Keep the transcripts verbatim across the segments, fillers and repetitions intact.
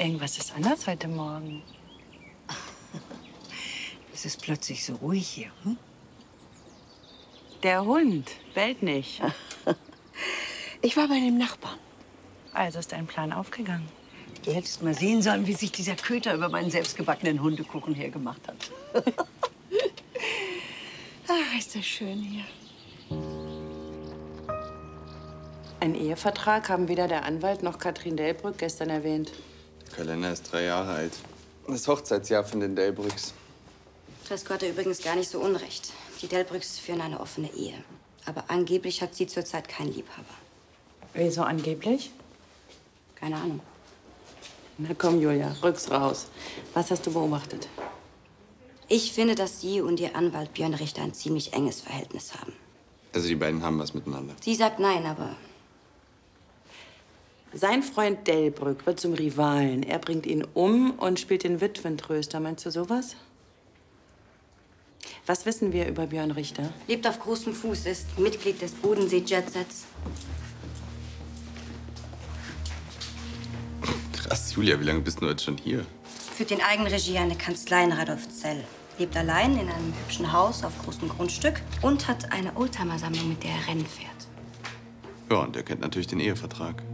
Irgendwas ist anders heute Morgen. Es ist plötzlich so ruhig hier. Hm? Der Hund bellt nicht. Ich war bei dem Nachbarn. Also ist dein Plan aufgegangen. Du hättest mal sehen sollen, wie sich dieser Köter über meinen selbstgebackenen Hundekuchen hergemacht hat. Ach, ist das schön hier. Ein Ehevertrag haben weder der Anwalt noch Katrin Delbrück gestern erwähnt. Der Kalender ist drei Jahre alt. Das Hochzeitsjahr von den Delbrücks. Tresco hatte übrigens gar nicht so unrecht. Die Delbrücks führen eine offene Ehe. Aber angeblich hat sie zurzeit keinen Liebhaber. Wieso angeblich? Keine Ahnung. Na komm, Julia, rück's raus. Was hast du beobachtet? Ich finde, dass sie und ihr Anwalt Björn Richter ein ziemlich enges Verhältnis haben. Also die beiden haben was miteinander. Sie sagt nein, aber Sein Freund Delbrück wird zum Rivalen. Er bringt ihn um und spielt den Witwentröster. Meinst du sowas? Was wissen wir über Björn Richter? lebt auf großem Fuß, ist Mitglied des Bodensee-Jetsets. Krass, Julia, wie lange bist du jetzt schon hier? Führt in Eigenregie eine Kanzlei in Radolfzell. Lebt allein in einem hübschen Haus auf großem Grundstück und hat eine Oldtimer-Sammlung, mit der er Rennen fährt. Ja, und der kennt natürlich den Ehevertrag.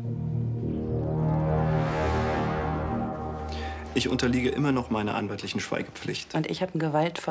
Ich unterliege immer noch meiner anwaltlichen Schweigepflicht. Und ich habe ein Gewaltverbot.